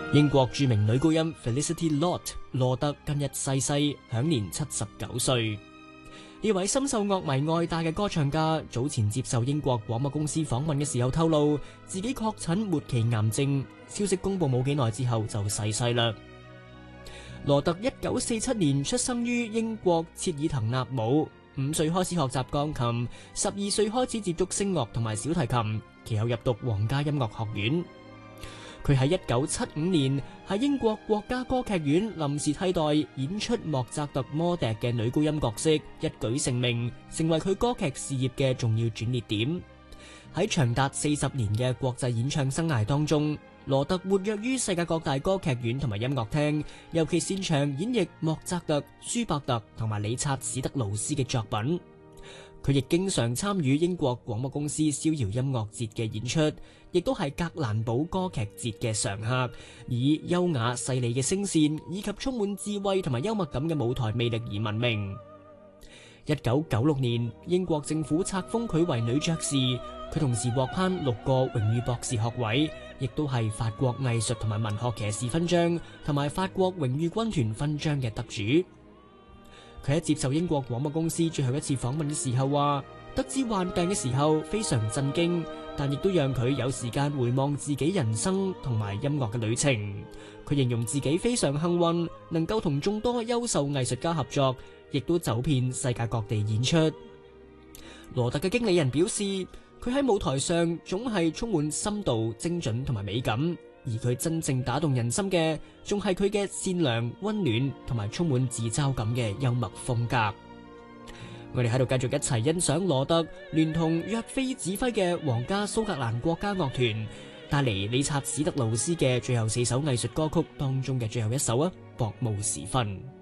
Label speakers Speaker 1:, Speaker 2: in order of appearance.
Speaker 1: 英國著名女高音 Felicity Lott 羅特近日逝世，享年79歲。呢位深受樂迷愛戴嘅歌唱家，早前接受英國廣播公司訪問嘅時候透露，自己確診末期癌症，消息公布冇幾耐之後就逝世啦。羅特1947年出生於英國切爾滕納姆，5歲開始學習鋼琴，12歲開始接觸聲樂同埋小提琴，其後入讀皇家音樂學院。佢喺1975年喺英國國家歌劇院臨時替代演出莫扎特魔笛嘅女高音角色，一舉成名，成為佢歌劇事業嘅重要轉捩點。喺長達40年嘅國際演唱生涯當中，羅特活躍於世界各大歌劇院同埋音樂廳，尤其擅長演繹莫扎特、舒伯特同埋理察史特勞斯嘅作品。佢亦經常參與英國廣播公司逍遙音樂節嘅演出，亦都係格蘭堡歌劇節嘅常客，以優雅細膩嘅聲線以及充滿智慧同埋幽默感嘅舞台魅力而聞名。1996年，英國政府冊封佢為女爵士，佢同時獲頒6個榮譽博士學位，亦都係法國藝術同埋文學騎士勳章同埋法國榮譽軍團勳章嘅得主。佢喺接受英國廣播公司最後一次訪問嘅時候話，得知患病嘅時候非常震驚，但亦都讓佢有時間回望自己人生同埋音樂嘅旅程。佢形容自己非常幸運，能夠同眾多優秀藝術家合作，亦都走遍世界各地演出。羅特嘅經理人表示，佢喺舞台上總係充滿深度、精準同埋美感。而佢真正打動人心嘅，仲係佢嘅善良、溫暖同埋充滿自嘲感嘅幽默風格。我哋喺度繼續一齊欣賞羅特聯同約菲指揮嘅皇家蘇格蘭國家樂團帶嚟理察史特勞斯嘅最後4首藝術歌曲當中嘅最後一首啊，薄暮時分。